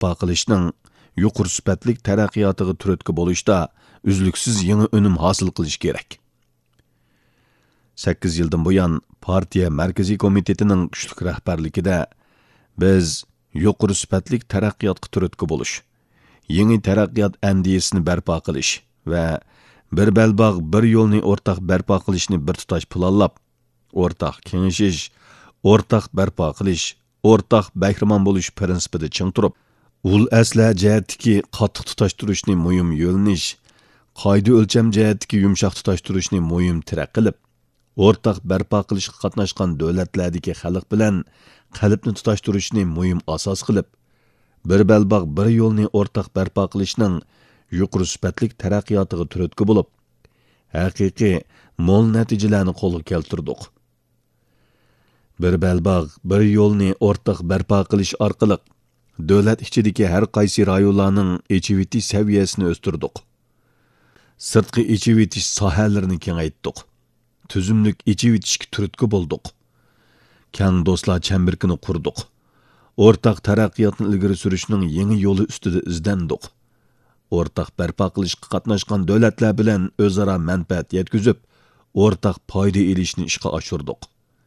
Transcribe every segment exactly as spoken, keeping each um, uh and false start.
bərpa qilishning yuqori sifatli taraqqiyotiga turtki bo'lishda uzluksiz yangi unum hosil qilish kerak. sakkiz yildan buyon partiya markaziy komitetining kuchli rahbarligida biz yuqori sifatli taraqqiyotga turtki bo'lish, yangi taraqqiyot andiyasini bərpa qilish va bir balbaq bir yo'lni o'rtaq bərpa qilishni bir tutash planlab, o'rtaq kengashish, o'rtaq bərpa qilish, o'rtaq bahramon bo'lish prinsipida ching turib, ul asla jihatdagi qattiq tutashtirishni muhim yo'lnish, qoida o'lcham jihatdagi yumshoq tutashtirishni muhim tiraq qilib, o'rtaq bərpa qilishga qatnashgan davlatlardagi xalq bilan qalbni tutashtirishni muhim asos qilib, bir balbaq bir yo'lni o'rtaq bərpa qilishning yuqori sifatli taraqqiyotiga turtki bo'lib, haqiqiy mo'l natijalarni qo'lga keltirdik. Bir balbaq bir yo'lni o'rtaq bərpa qilish orqali davlat ichidagi har qaysi rayonlarning ichivitish saviyasini o'stirdik. Sirtqi ichivitish sohalarini kengaytdik. Tüzümlük ichivitishga turtki bo'ldik. Kang do'stlar chambirkini qurdik. O'rtaq taraqqiyotni ilgari surishning yangi yo'li ustida izdandik. O'rtaq bərpa qilishga qatnashgan davlatlar bilan o'zaro manfaat yetkazib, o'rtaq foyda elishni ishga oshirdik.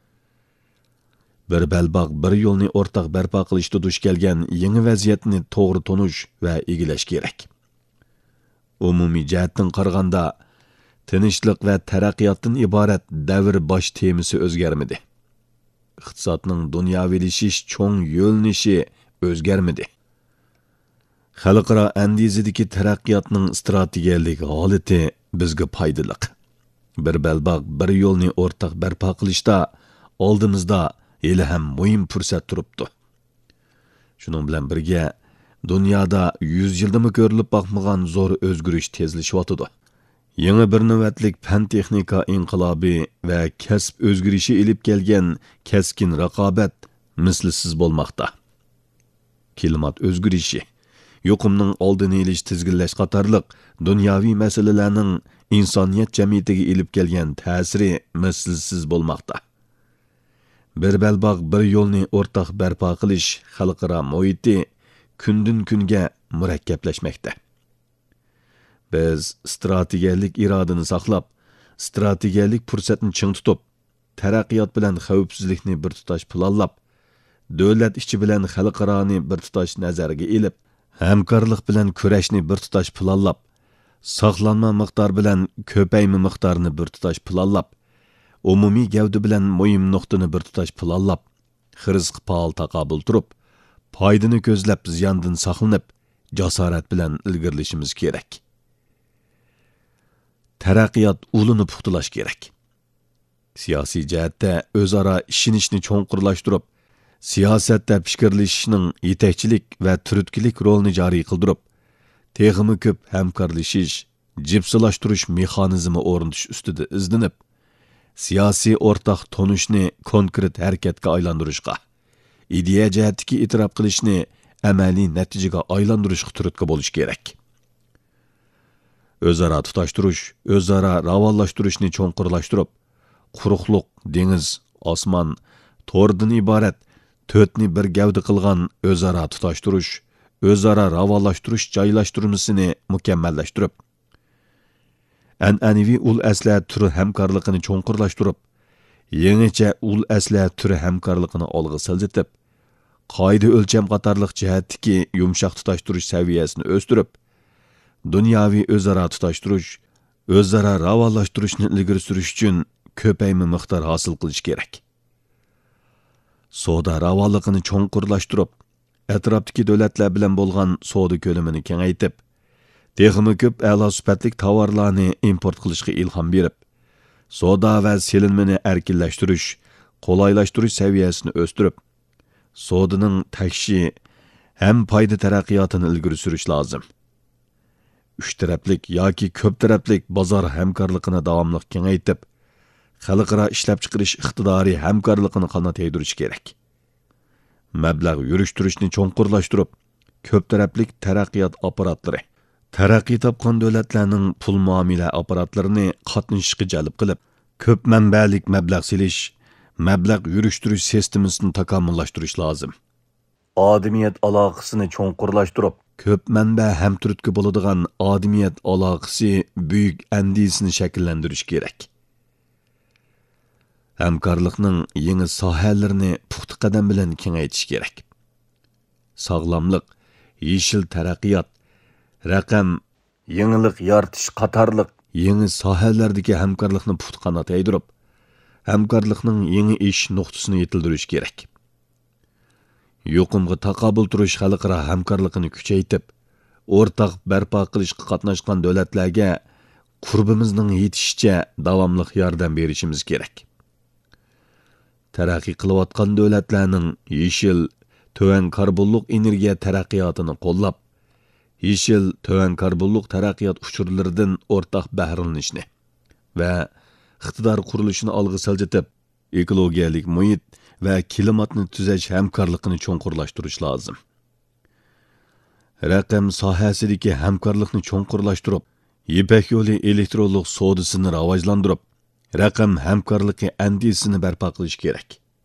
Bir balbaq bir yo'lni o'rtaq bərpa qilishda duch kelgan yangi vaziyatni to'g'ri tonish va egilash kerak. Umumiy jihatdan qaraganda tinchlik va taraqqiyotdan iborat davr bosh temasi o'zgarmadi. Iqtisodning dunyovilashish cho'ng yo'lnishi o'zgarmadi. Xalqaro andizidagi taraqqiyotning strategiyalik holati bizga foydali. Bir balbaq bir yo'lni o'rtaq bərpa qilishda oldimizda hali ham muhim fursat turibdi. Shuning bilan birga dunyoda yuz yildami ko'rilib boqmagan zo'r o'zgarish tezlashyotdi. Yangi bir navbatlik fan texnika inqilobi va kasb o'zgarishi elib kelgan keskin raqobat mislsiz bo'lmoqda. Klimat o'zgarishi, yuqumning oldini olish tizginlash qatorliq dunyoviy masalalarning insoniyat jamiyatiga elib kelgan ta'siri mislsiz bo'lmoqda. Bir balbaq bir yo'lni o'rtaq bərpa qilish xalqaro muhiti kundan kunga murakkablashmoqda. Biz strategiyalik irodani saqlab, strategiyalik fursatni ching tutib, taraqqiyot bilan xavfsizlikni bir tutash planlab, davlat ichi bilan xalqaroni bir tutash nazarga elib, hamkorlik bilan kurashni bir tutash planlab, saqlanma miqdor bilan ko'payma miqdorini bir tutash planlab, umumiy gavda bilan muhim nuqtani bir tutash planlab, xirizqi faol taqobil turib, foydani ko'zlab ziyondan saqlanib, jasorat bilan ilgirlashimiz kerak. Taraqqiyot ulini puxtalash kerak. Siyosiy jihatda o'zaro ishonishni cho'nqurlashtirib, siyosatda fikrlashishning yetakchilik va turtkilik rolini joriy qildirib, texmi ko'p hamkorlashish, jipsilashtirish mexanizmi o'rnatish ustida izlanib, siyosiy o'rtaq tonishni konkret harakatga aylantirishga, ideya jihatdagi e'tirof qilishni amaliy natijaga aylantirishga turtki bo'lish kerak. O'zaro tutashtirish, o'zaro ravolashtirishni cho'nqurlashtirib, quruqliq, dengiz, osmon, to'rdan iborat to'rtni bir gavda qilgan o'zaro tutashtirish, o'zaro ravolashtirish joylashtirmasini mukammallashtirib, an'anaviy ul asla turi hamkorligini cho'nqurlashtirib, yangicha ul asla turi hamkorligini olg'a siljitib, qoida o'lcham qatorliq jihatdagi yumshoq tutashtirish saviyasini o'stirib, dunyoviy o'zaro tutashtirish, o'zaro ravolashtirishni ilgari surish uchun ko'payma miqdor hosil qilish kerak. Savdo ravoligini cho'nqurlashtirib, atrofdagi davlatlar bilan bo'lgan savdo ko'lamini kengaytib, texmi ko'p a'lo sifatli tovarlarni import qilishga ilhom berib, savdo va selinmani erkinlashtirish, qo'laylashtirish saviyasini o'stirib, savdoning takshi ham foyda taraqqiyotini ilgari surish lozim. Üç taraflik yoki ko'p taraflik bozor hamkorligini davomli kengaytib, xalqaro ishlab chiqarish iqtidoriy hamkorligini qanot yaydirish kerak. Mablag' yurishtirishni cho'nqurlashtirib, ko'p taraflik taraqqiyot apparatlari, taraqqiy topgan davlatlarning pul muomala apparatlarini qatnashishga jalb qilib, ko'p manbalik mablag' selish, mablag' yurishtirish sistemasini takomillashtirish lozim. odimiyat aloqasini cho'nqurlashtirib, ko'p manba hamturtki bo'ladigan odimiyat aloqasi buyuk andisini shakllantirish kerak. Hamkorlikning yangi sohalarini puxta qadam bilan kengaytirish kerak. Sog'lomlik, yeshil taraqqiyot, raqam, yangilik yaratish qatorliq yangi sohalardagi hamkorlikni puxta qanot aydirib, hamkorlikning yangi ish nuqtasini yetildirish kerak. Yuqumga taqobil turish xalqaro hamkorlikni kuchaytirib, o'rtaq barpo qilishga qatnashgan davlatlarga qurbimizning yetishicha davomli yordam berishimiz kerak. Taraqqiy qilayotgan davlatlarning yeshil, töven karbonliq energiya taraqqiyotini qo'llab, yeshil, töven karbonliq taraqqiyot uchurlaridan o'rtaq bahramlanishni va iqtidor qurilishini olg'a siljitib, ekologiyalik muhit va klimatni tuzash hamkorligini cho'nqurlashtirish lozim. Raqam sohasidagi hamkorlikni cho'nqurlashtirib, Ipak yo'li elektronlik savdosini rivojlantirib, raqam hamkorligi andisini barpo qilish kerak.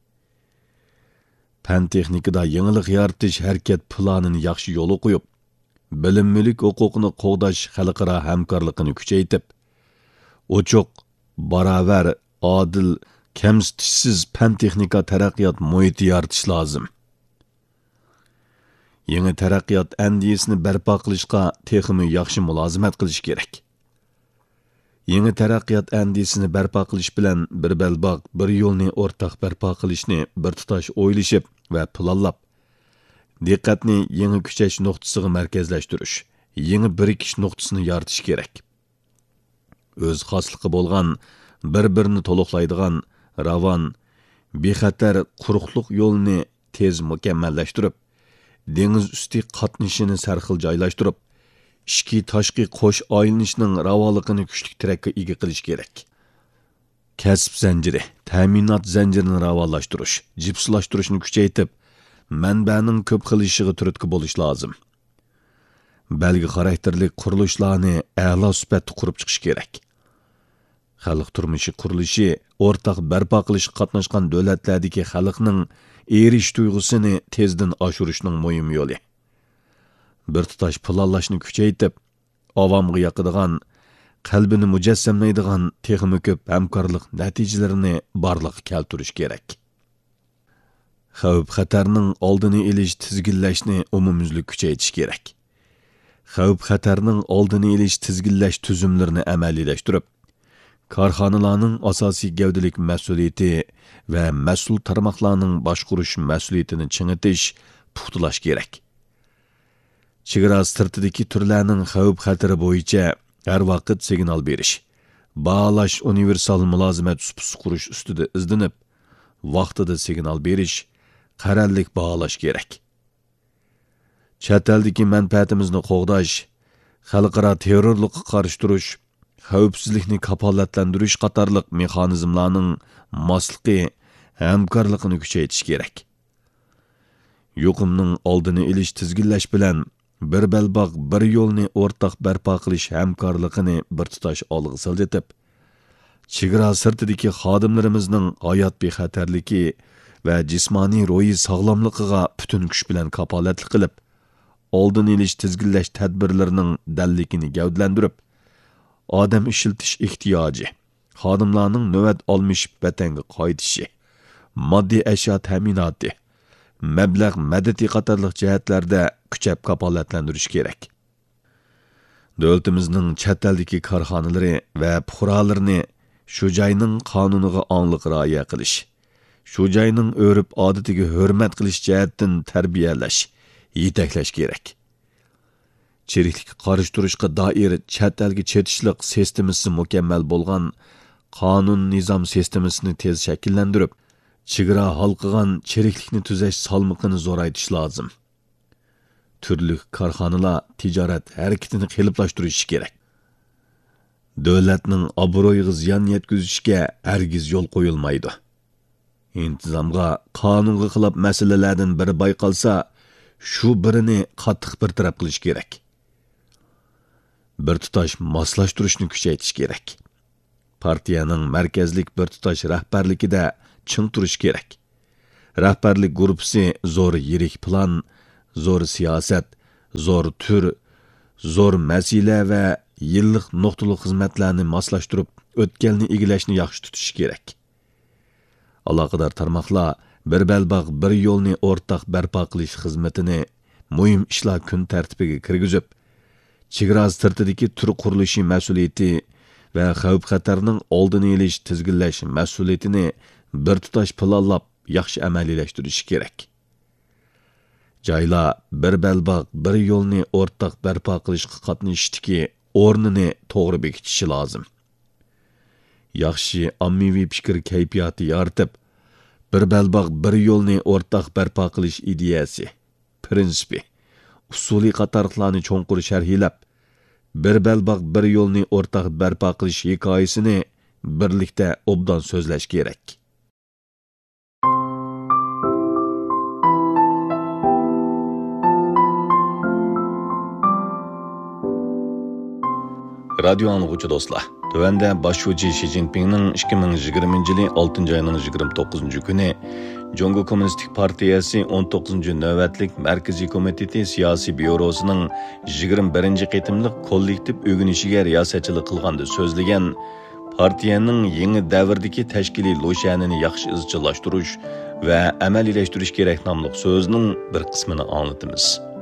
Fan texnikada yangilik yaratish harakat planini yaxshi yo'lga qo'yib, bilim mulk huquqini qo'g'dash xalqaro hamkorlikni kuchaytirib, ochiq, barobar, odil, kamsitishsiz fan texnika taraqqiyot muhiti yaratish lozim. Yangi taraqqiyot andisini barpo qilishga texmi yaxshi mulozimat qilish kerak. Yangi taraqqiyot andisini barpo qilish bilan bir belbog' bir yo'lni o'rtaq barpo qilishni bir tutash o'ylashib va planlab, diqqatni yangi kuchash nuqtasiga markazlashtirish, yangi birikish nuqtasini yaratish kerak. O'z xosligi bo'lgan, bir-birini to'liqlaydigan, ravon, bexatar quruqlik yo'lini tez mukammallashtirib, dengiz usti qatnashini sarxil joylashtirib, ishki tashqi qo'sh aylanishning ravoligini kuchli tirakka ega qilish kerak. Kasb zanjiri, ta'minot zanjirini ravonlashtirish, jipslashtirishni kuchaytirib, manbaning ko'p xilishiga turtki bo'lish lozim. Belgi xarakterli qurilishlarni a'lo sifatda qurib chiqish kerak. Xalq turmushi qurilishi o'rtaq barpo qilishga qatnashgan davlatlardagi xalqning erish tuyg'usini tezdan oshirishning muhim yo'li. Bir tutash planlashni kuchaytirib, avomga yoqadigan, qalbini mujassamlaydigan texnik ko'p hamkorlik natijalarini barliqqa keltirish kerak. Xavf xatarning oldini olish, tizginlashni umumyuzlik kuchaytirish kerak. Xavf xatarning oldini olish, tizginlash tuzumlarini amaliylashtirib, korxonalarning asosiy gavdalik mas'uliyati va mas'ul tarmoqlarning boshqarish mas'uliyatini chingitish, puxtalash kerak. Chegara sirtidagi turlarning xavf xatari bo'yicha har vaqt signal berish, baholash, universal mulozimat supsi qurish ustida izlanib, vaqtida signal berish, qarorlik baholash kerak. Chet eldagi manfaatimizni qo'g'dash, xalqaro terrorlikqa qarshi turish, xavfsizlikni kafolatlantirish qatorliq mexanizmlarning mosligi, hamkorligini kuchaytirish kerak. Yuqumning oldini olish, tizginlash bilan bir belbog' bir yo'lni o'rtaq barpo qilish hamkorligini bir tutash olg'a siljitib, chegara sirtidagi xodimlarimizning hayot bexatarligi va jismoniy ro'yi sog'lomligiga butun kuch bilan kafolatlik qilib, oldini olish, tizginlash tadbirlarining dalligini gavdlantirib, odam ishiltish ehtiyoji, xodimlarning navbat olmishib vatanga qaytishi, moddiy ashyo ta'minoti, mablag' madadi qatorliq jihatlarda kuchab kafolatlantirish kerak. Davlatimizning chet eldagi korxonalari va fuqarolarini shu joyning qonuniga onglik rioya qilish, shu joyning o'rib odatiga hurmat qilish jihatdan tarbiyalash, yetaklash kerak. Chiriklikka qarshi turishga doir chet elga chetishlik sistemasi mukammal bo'lgan qonun nizom sistemasini tez shakllantirib, chegara halqigan chiriklikni tuzash salmoqini zo'raytirish lozim. Turli korxonalar tijorat harakatini qiliblashtirish kerak. Davlatning obro'yiga ziyon yetkazishga hargiz yo'l qo'yilmaydi. Intizomga, qonunga xilof masalalardan biri bayqalsa, shu birini qattiq bartaraf qilish kerak. Bir tutash moslashtirishni kuchaytirish kerak. Partiyaning markazlik bir tutash rahbarligida ching turish kerak. rahbarlik gruppasi zo'r yirik plan, zo'r siyosat, zo'r tür, zo'r masala va yillik nuqtali xizmatlarni moslashtirib, o'tganni egilashni yaxshi tutish kerak. Aloqador tarmoqlar bir balbaq bir yo'lni o'rtaq barpo qilish xizmatini muhim ishlar kun tartibiga kirgizib, chegara sirtidagi tur qurilishi mas'uliyati va xavf-xatarning oldini olish, tizginlash mas'uliyatini bir tutash planlab, yaxshi amaliylashtirish kerak. Joylar bir balbaq bir yo'lni o'rtaq barpo qilishga qatnashishdagi o'rnini to'g'ri bekitishi lozim. Yaxshi ommaviy fikr kayfiyati yaratib, bir balbaq bir yo'lni o'rtaq barpo qilish ideyasi, prinsipi, usuli qatorliqlarni cho'nqur sharhlab, bir balbaq bir yo'lni o'rtaq barpo qilish hikoyasini birlikda obdan so'zlash kerak. Radio anlıqçı dostlar, tövəndə başçı Xi Jinping'nin ikki ming yigirmanchi yili oltinchi oyning yigirma to'qqizinchi kuni Jongo Kommunistik Partiyasi o'n to'qqizinchi navbatlik Markaziy komiteti siyosiy byurosining yigirma birinchi qitimliq kollektiv o'ginishiga riyosatchilik qilganda so'zlagan partiyaning yangi davrdagi tashkiliy lo'shanini yaxshi izchillashtirish va amaliylashtirish kerak nomli so'zining bir qismini anglatamiz.